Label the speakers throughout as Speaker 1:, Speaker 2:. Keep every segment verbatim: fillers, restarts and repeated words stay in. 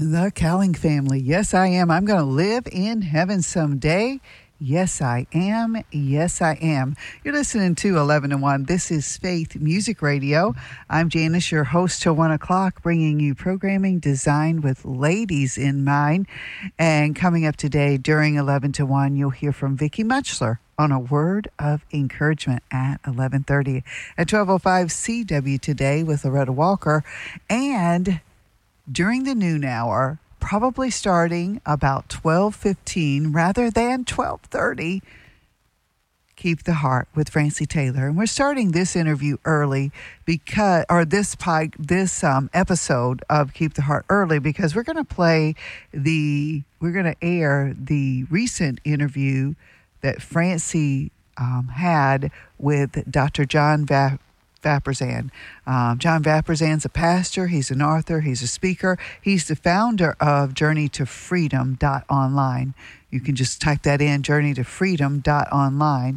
Speaker 1: The Cowling family. Yes, I am. I'm going to live in heaven someday. Yes, I am. Yes, I am. You're listening to eleven to one. This is Faith Music Radio. I'm Janice, your host till one o'clock, bringing you programming designed with ladies in mind. And coming up today during eleven to one, you'll hear from Vicki Muchler on a word of encouragement at eleven thirty. At twelve oh five, C W Today with Loretta Walker. And during the noon hour, probably starting about twelve fifteen rather than twelve thirty, Keep the Heart with Francie Taylor. And we're starting this interview early because, or this pie, this um, episode of Keep the Heart early because we're going to play the, we're going to air the recent interview that Francie um, had with Doctor John Va- Vaperzan. Um, John Vaperzan's a pastor. He's an author. He's a speaker. He's the founder of journey to freedom dot online. You can just type that in, journey to freedom dot online.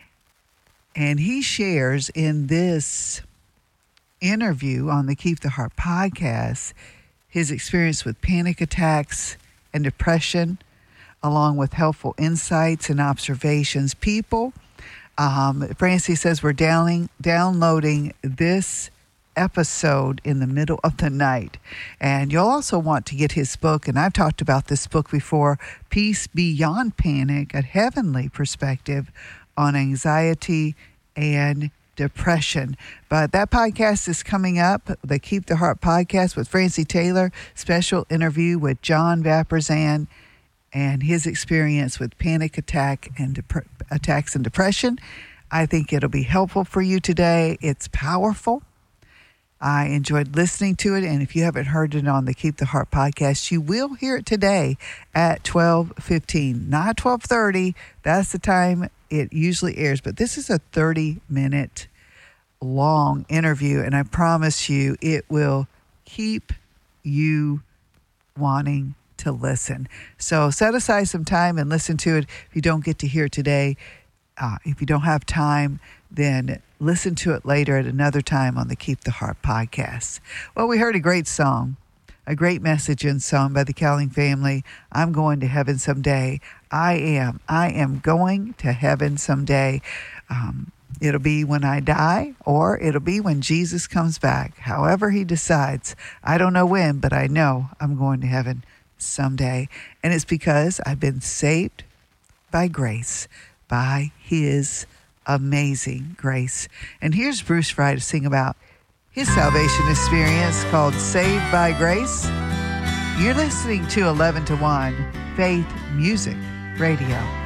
Speaker 1: And he shares in this interview on the Keep the Heart podcast his experience with panic attacks and depression, along with helpful insights and observations. People, Um, Francie says we're downloading, downloading this episode in the middle of the night. And you'll also want to get his book, and I've talked about this book before, Peace Beyond Panic, a Heavenly Perspective on Anxiety and Depression. But that podcast is coming up, the Keep the Heart podcast with Francie Taylor, special interview with John Vaperzan and his experience with panic attack and dep- attacks and depression. I think it'll be helpful for you today. It's powerful. I enjoyed listening to it, and if you haven't heard it on the Keep the Heart podcast, you will hear it today at twelve fifteen, not twelve thirty. That's the time it usually airs, but this is a thirty-minute long interview, and I promise you it will keep you wanting to listen. So set aside some time and listen to it. If you don't get to hear it today, uh, if you don't have time, then listen to it later at another time on the Keep the Heart podcast. Well, we heard a great song, a great message in song by the Cowling family. I'm going to heaven someday. I am. I am going to heaven someday. Um, it'll be when I die, or it'll be when Jesus comes back. However he decides. I don't know when, but I know I'm going to heaven someday. And it's because I've been saved by grace, by his amazing grace. And here's Bruce Fry to sing about his salvation experience called Saved by Grace. You're listening to eleven to one Faith Music Radio.